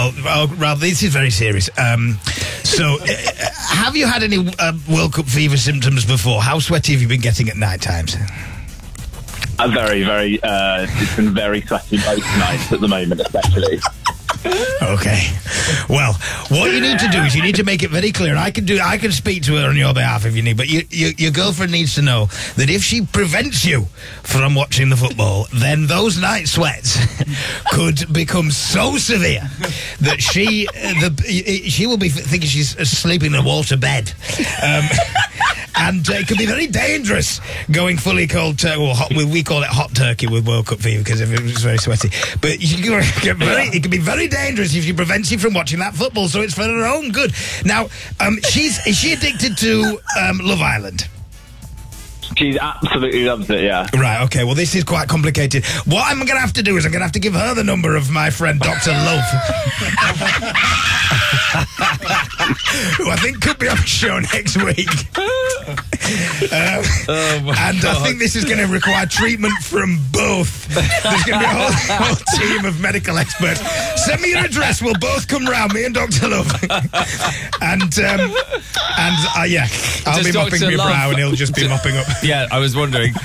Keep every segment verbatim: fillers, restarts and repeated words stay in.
well, well, Ralph, this is very serious. Um, so, uh, have you had any uh, World Cup fever symptoms before? How sweaty have you been getting at night times? I'm very, very, uh, it's been very sweaty both nights at the moment, especially. Okay. Well, what you need to do is you need to make it very clear. I can do. I can speak to her on your behalf if you need. But you, you, your girlfriend needs to know that if she prevents you from watching the football, then those night sweats could become so severe that she, uh, the, she will be thinking she's sleeping in a Walter bed. Um, And uh, it could be very dangerous going fully cold turkey. Well, hot, we, we call it hot turkey with World Cup fever because it was very sweaty. But you get very, it can be very dangerous if she prevents you from watching that football. So it's for her own good. Now, um, she's is she addicted to um, Love Island? She absolutely loves it, yeah. Right, okay, well, this is quite complicated. What I'm going to have to do is I'm going to have to give her the number of my friend Doctor Love, who I think could be on the show next week. Um, oh and God. I think this is going to require treatment from both. There's going to be a whole, whole team of medical experts. Send me your address, we'll both come round, me and Doctor Love. and, um, and uh, yeah, I'll Does be mopping Doctor my Love- brow and he'll just be mopping up. Yeah, I was wondering.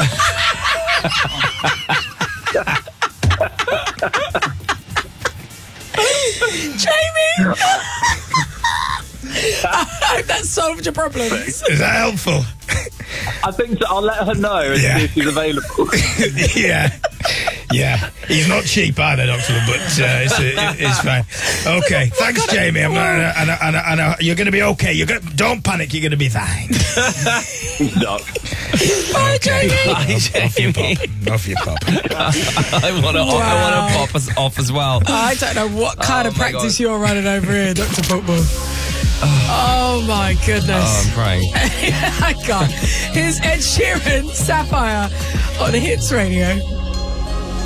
Jamie! I hope that solved your problems. Is that helpful? I think so. I'll let her know and Yeah. see if she's available. yeah, yeah. He's not cheap either, Doctor, but uh, it's, it, it's fine. Okay, thanks, Jamie. I'm, uh, and, uh, and, uh, and, uh, you're going to be okay. You're gonna, don't panic. You're going to be fine. Doc. Bye, Jamie. Off your pop. Off your pop. I want to. Wow. I want to pop us off as well. I don't know what kind Oh, of my practice God. you're running over here, Doctor Football. Oh my goodness. Oh, I'm praying. I can't. Here's Ed Sheeran, Sapphire on Hits Radio.